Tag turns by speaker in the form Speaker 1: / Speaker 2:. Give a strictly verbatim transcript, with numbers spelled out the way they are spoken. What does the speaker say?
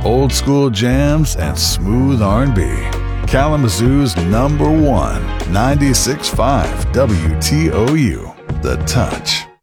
Speaker 1: old school jams, and smooth R and B. Kalamazoo's number one, ninety-six point five W T O U, The Touch.